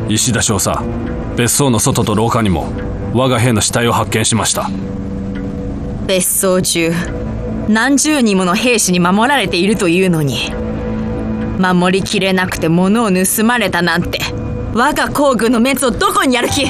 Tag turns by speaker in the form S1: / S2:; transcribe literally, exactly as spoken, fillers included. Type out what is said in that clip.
S1: 石田少佐、別荘の外と廊下にも我が兵の死体を発見しました。
S2: 別荘中何十人もの兵士に守られているというのに、守りきれなくて物を盗まれたなんて、我が皇軍のメンツをどこにやる気？